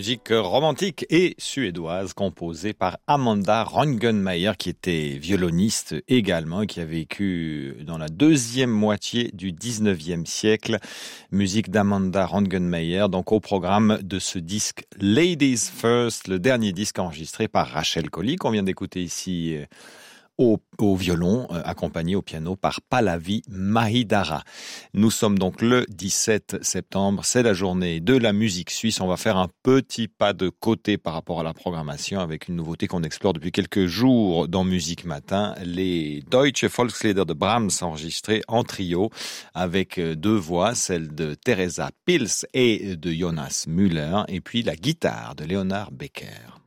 musique romantique et suédoise composée par Amanda Rongenmeier qui était violoniste également, qui a vécu dans la deuxième moitié du 19e siècle. Musique d'Amanda Rongenmeier, donc au programme de ce disque Ladies First, le dernier disque enregistré par Rachel Collie qu'on vient d'écouter ici au violon, accompagné au piano par Pallavi Mahidara. Nous sommes donc le 17 septembre, c'est la journée de la musique suisse. On va faire un petit pas de côté par rapport à la programmation avec une nouveauté qu'on explore depuis quelques jours dans Musique Matin, les Deutsche Volkslieder de Brahms enregistrés en trio avec deux voix, celle de Theresa Pils et de Jonas Müller, et puis la guitare de Leonard Becker.